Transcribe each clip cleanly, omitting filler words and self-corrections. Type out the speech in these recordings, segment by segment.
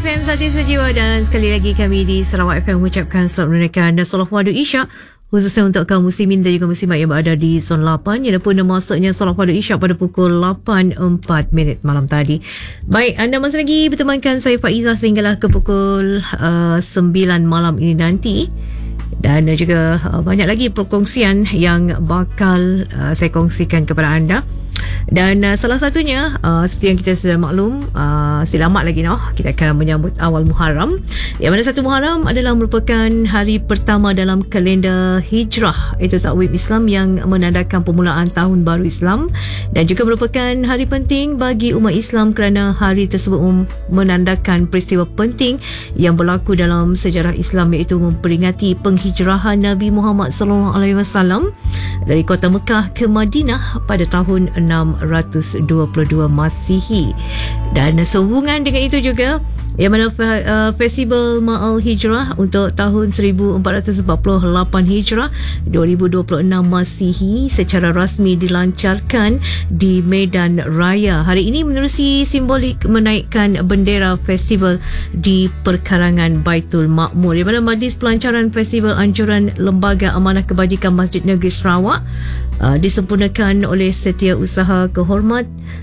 FM Sati Sejiwa, dan sekali lagi kami di Sarawak FM mengucapkan selamat menunaikan solat fardu Isyak, khususnya untuk kaum muslimin dan juga muslimat yang berada di Zon 8 yang pun masuknya solat fardu Isyak pada pukul 8.04 malam tadi. Baik, anda masih lagi bertemankan saya Faiza sehinggalah ke pukul 9 malam ini nanti. Dan juga banyak lagi perkongsian yang bakal saya kongsikan kepada anda. Dan salah satunya seperti yang kita sudah maklum, selamat lagi kita akan menyambut awal Muharram, yang mana 1 Muharram adalah merupakan hari pertama dalam kalender Hijrah, iaitu takwim Islam yang menandakan permulaan tahun baru Islam, dan juga merupakan hari penting bagi umat Islam kerana hari tersebut menandakan peristiwa penting yang berlaku dalam sejarah Islam, iaitu memperingati penghijrahan Nabi Muhammad SAW dari kota Mekah ke Madinah pada tahun 622 Masihi. Dan sehubungan dengan itu juga, yang mana Festival Ma'al Hijrah untuk tahun 1448 Hijrah 2026 Masihi secara rasmi dilancarkan di Medan Raya hari ini menerusi simbolik menaikkan bendera festival di perkarangan Baitul Makmur, di mana Majlis Pelancaran Festival Anjuran Lembaga Amanah Kebajikan Masjid Negeri Sarawak disempurnakan oleh Setiausaha Kehormat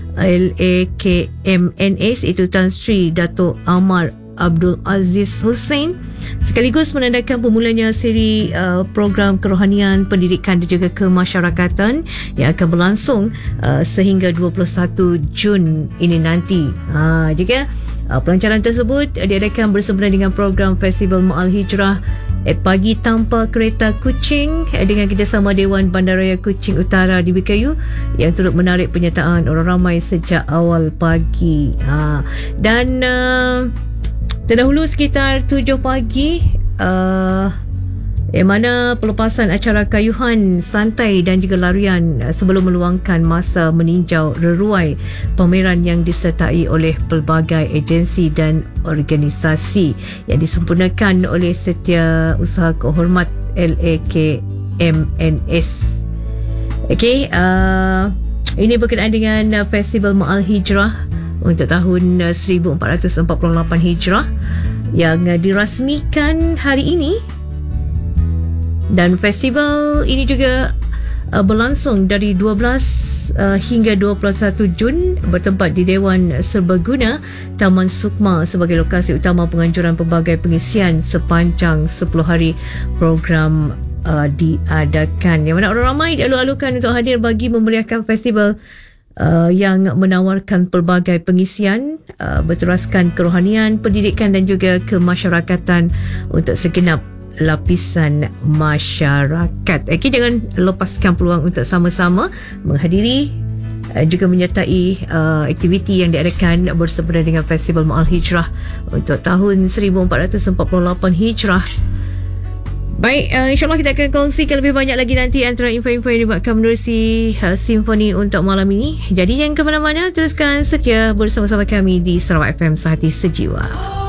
LAKMNS, iaitu Tan Sri Dato' Amar Abdul Aziz Hussein, sekaligus menandakan permulanya siri program kerohanian, pendidikan dan juga kemasyarakatan yang akan berlangsung sehingga 21 Jun ini nanti. Jika pelancaran tersebut diadakan bersempena dengan program Festival Ma'al Hijrah pagi tanpa kereta Kuching dengan kerjasama Dewan Bandaraya Kuching Utara di BKU yang turut menarik penyertaan orang ramai sejak awal pagi. Dan terdahulu sekitar 7 pagi yang mana pelepasan acara kayuhan santai dan juga larian sebelum meluangkan masa meninjau reruai pameran yang disertai oleh pelbagai agensi dan organisasi yang disempurnakan oleh Setiausaha Kehormat LAKMNS. Okey, ini berkenaan dengan Festival Ma'al Hijrah untuk tahun 1448 Hijrah yang dirasmikan hari ini. Dan festival ini juga berlangsung dari 12 hingga 21 Jun bertempat di Dewan Serbaguna Taman Sukma sebagai lokasi utama penganjuran pelbagai pengisian sepanjang 10 hari program diadakan, yang mana orang ramai dialu-alukan untuk hadir bagi memeriahkan festival yang menawarkan pelbagai pengisian berteraskan kerohanian, pendidikan dan juga kemasyarakatan untuk segenap lapisan masyarakat. Okey, jangan lepaskan peluang untuk sama-sama menghadiri juga menyertai aktiviti yang diadakan bersempena dengan Festival Ma'al Hijrah untuk tahun 1448 Hijrah. Baik, insyaAllah kita akan kongsikan lebih banyak lagi nanti antara info-info yang dibuatkan menerusi Simfoni untuk malam ini. Jadi jangan ke mana-mana, teruskan setia bersama-sama kami di Sarawak FM Sehati Sejiwa.